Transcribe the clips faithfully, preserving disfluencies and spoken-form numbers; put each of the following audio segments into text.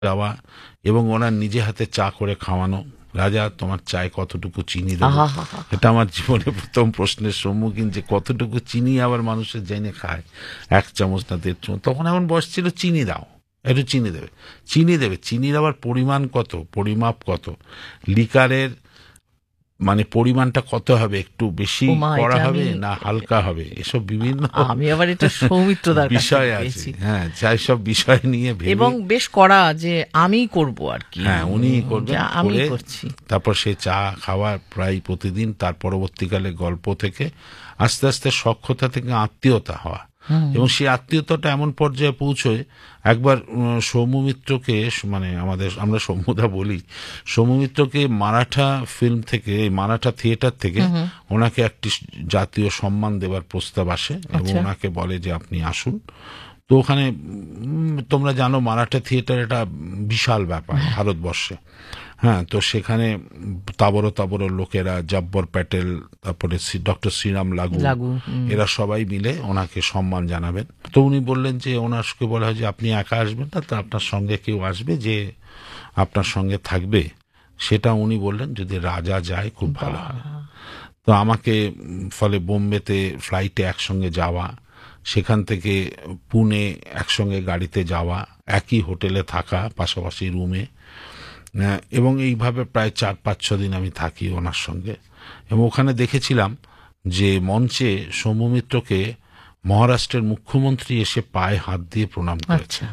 যাওয়া এবং ওনার নিজে হাতে চা করে খাওয়ানো। রাজা, তোমার চায়ে কতটুকু চিনি দেবো? এটা আমার জীবনে প্রথম প্রশ্নের সম্মুখীন, যে কতটুকু চিনি আবার মানুষের জেনে খায়, এক চামচ না দেড় চামচ। তখন এমন বয়স ছিল, চিনি দাও, একটু চিনি দেবে, চিনি দেবে। চিনির আবার পরিমাণ কত, পরিমাপ কত, লিকারের মানে পরিমাণটা কত হবে, একটু বেশি করা হবে না হালকা হবে, এসব বিভিন্ন আমি আবার এটা সৌমিত্রদার বিষয় আছে। হ্যাঁ, যাই সব বিষয় নিয়ে ভেবে এবং বেশ করা যে আমি করব আর কি। হ্যাঁ, উনি করবেন, আমি করছি। তারপর সে চা খাওয়া প্রায় প্রতিদিন। তার পরবর্তীকালে গল্প থেকে আস্তে আস্তে সখ্যতা থেকে আত্মীয়তা হওয়া, এবং সেই আত্মীয়তাটা এমন পর্যায়ে পৌঁছয়, একবার সৌম্যমিত্রকে, মানে আমাদের আমরা সৌম্যদা বলি, সৌম্যমিত্রকে মারাঠা ফিল্ম থেকে, মারাঠা থিয়েটার থেকে ওনাকে একটি জাতীয় সম্মান দেবার প্রস্তাব আসে, এবং ওনাকে বলে যে আপনি আসুন। তো ওখানে তোমরা জানো মারাঠা থিয়েটার এটা বিশাল ব্যাপার ভারতবর্ষে। হ্যাঁ, তো সেখানে তাবড়ো তাবড়ো লোকেরা, জব্বর প্যাটেল, তারপরে ডক্টর শ্রীরাম লাগু, এরা সবাই মিলে ওনাকে সম্মান জানাবেন। তো উনি বললেন যে, ওনাকে বলা হয় যে আপনি একা আসবেন না, তো আপনার সঙ্গে কেউ আসবে, যে আপনার সঙ্গে থাকবে। সেটা উনি বললেন যদি রাজা যায় খুব ভালো হয়। তো আমাকে ফলে বোম্বেতে ফ্লাইটে একসঙ্গে যাওয়া, সেখান থেকে পুনে একসঙ্গে গাড়িতে যাওয়া, একই হোটেলে থাকা, পাশাপাশি রুমে, এবং এইভাবে প্রায় চার পাঁচ ছ দিন আমি থাকি ওনার সঙ্গে। এবং ওখানে দেখেছিলাম যে মঞ্চে সৌম্যমিত্রকে মহারাষ্ট্রের মুখ্যমন্ত্রী এসে পায়ে হাত দিয়ে প্রণাম করেছে।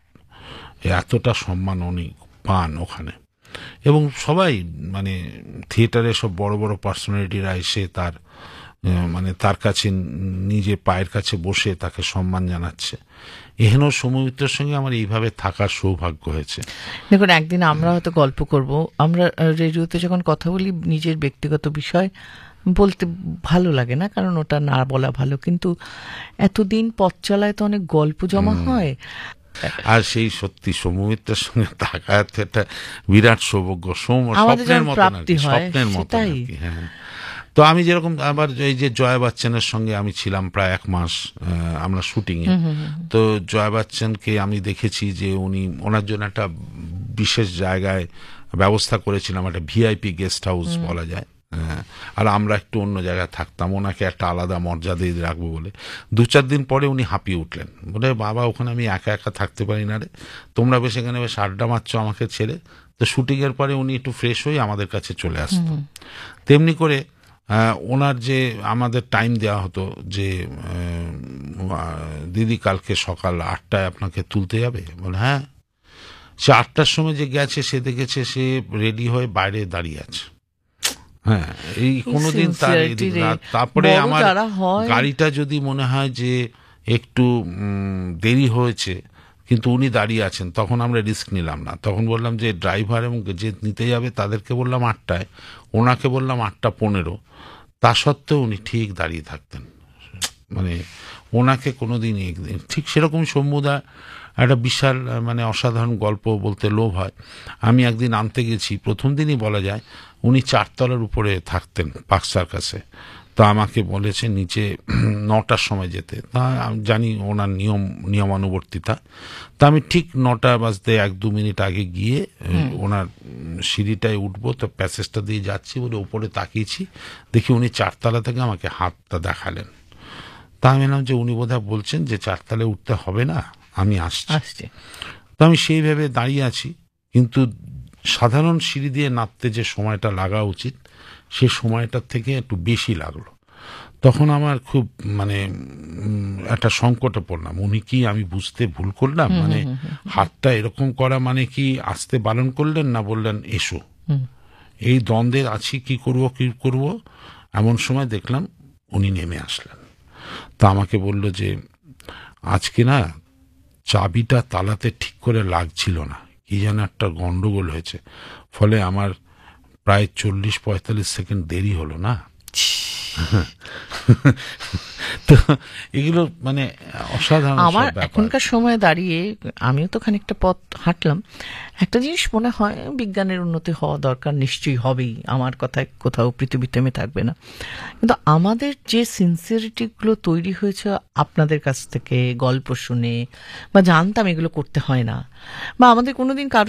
এতটা সম্মান উনি পান ওখানে। এবং সবাই, মানে থিয়েটারে সব বড় বড় পার্সোনালিটিরা এসে তার মানে তার কাছে নিজে পায়ের কাছে বসে তাকে সম্মান জানাচ্ছে। এহেন সৌম্যমিত্রের সঙ্গে আমার এইভাবে থাকার সৌভাগ্য হয়েছে। দেখুন, একদিন আমরা হয়তো গল্প করব, আমরা রেডিওতে যখন কথা বলি নিজের ব্যক্তিগত বিষয় বলতে ভালো লাগে না, কারণ ওটা না বলা ভালো, কিন্তু এতদিন পথ চলায় তো অনেক গল্প জমা হয়। আর সেই সত্যি সৌম্যমিত্রের সঙ্গে থাকা একটা বিরাট সৌভাগ্য, স্বপ্নের মতো, স্বপ্নের মতো। হ্যাঁ, তো আমি যেরকম আবার এই যে জয়া বচ্চনের সঙ্গে আমি ছিলাম প্রায় এক মাস, আমরা শুটিংয়ে। তো জয়া বচ্চনকে আমি দেখেছি যে উনি ওনার জন্য একটা বিশেষ জায়গায় ব্যবস্থা করেছিলাম, একটা ভিআইপি গেস্ট হাউস বলা যায়। আর আমরা একটু অন্য জায়গায় থাকতাম, ওনাকে একটা আলাদা মর্যাদা দিয়ে রাখবো বলে। দু চার দিন পরে উনি হাঁপিয়ে উঠলেন, বলে বাবা ওখানে আমি একা একা থাকতে পারি না রে, তোমরা বেশ এখানে বেশ আড্ডা মারছো আমাকে ছেড়ে। তো শুটিংয়ের পরে উনি একটু ফ্রেশ হয়ে আমাদের কাছে চলে আসতেন। তেমনি করে ওনার যে আমাদের টাইম দেওয়া হতো যে দিদি কালকে সকাল আটটায় আপনাকে তুলতে যাবে, বলে হ্যাঁ। সে আটটার সময় যে গেছে, সে দেখেছে সে রেডি হয়ে বাইরে দাঁড়িয়ে আছে। হ্যাঁ, এই কোনোদিন তার, তারপরে আমার গাড়িটা যদি মনে হয় যে একটু দেরি হয়েছে কিন্তু উনি দাঁড়িয়ে আছেন, তখন আমরা রিস্ক নিলাম না। তখন বললাম যে ড্রাইভার এবং যে নিতে যাবে তাদেরকে বললাম আটটায়, ওনাকে বললাম আটটা পনেরো, তা সত্ত্বেও উনি ঠিক দাঁড়িয়ে থাকতেন। মানে ওনাকে কোনোদিন ঠিক সেরকম সৌম্যদা একটা বিশাল মানে অসাধারণ গল্প বলতে লোভ হয়। আমি একদিন আনতে গেছি, প্রথম দিনই বলা যায় উনি চারতলার উপরে থাকতেন পার্ক সার্কাসে। তা আমাকে বলেছে নিচে নটার সময় যেতে, তা জানি ওনার নিয়ম নিয়মানুবর্তিতা। তা আমি ঠিক নটা বাজতে এক দু মিনিট আগে গিয়ে ওনার সিঁড়িটায় উঠবো, তো প্যাসেজটা দিয়ে যাচ্ছি বলে উপরে তাকিয়েছি, দেখি উনি চারতলা থেকে আমাকে হাতটা দেখালেন। তা আমি বললাম যে উনি বোধহয় বলছেন যে চারতলায় উঠতে হবে না, আমি আসছি। তো আমি সেইভাবে দাঁড়িয়ে আছি, কিন্তু সাধারণ সিঁড়ি দিয়ে নামতে যে সময়টা লাগা উচিত সে সময়টার থেকে একটু বেশি লাগলো। তখন আমার খুব মানে একটা সংকটে পড়লাম, উনি কি আমি বুঝতে ভুল করলাম, মানে হাতটা এরকম করা মানে কি আসতে বারণ করলেন না বললেন এসো, এই দ্বন্দ্বে আছি কি করব কি করব। এমন সময় দেখলাম উনি নেমে আসলেন। তা আমাকে বলল যে আজকে না চাবিটা তালাতে ঠিক করে লাগছিল না, কি যেন একটা গন্ডগোল হয়েছে, ফলে আমার প্রায় চল্লিশ পঁয়তাল্লিশ সেকেন্ড দেরি হলো না। তো এগুলো মানে অসাধারণ আমার সব ব্যাপার। এখনকার সময় দাঁড়িয়ে আমিও তো খানিকটা পথ হাঁটলাম, একটা জিনিস মনে হয় বিজ্ঞানের উন্নতি হওয়া দরকার, নিশ্চয়ই হবেই, আমার কথায় কোথাও পৃথিবী থেমে থাকবে না, কিন্তু আমাদের যে সিনসিয়ারিটিগুলো তৈরি হয়েছে আপনাদের কাছ থেকে গল্প শুনে বা জানতাম এগুলো করতে হয় না, বা আমাদের কোনোদিন কারো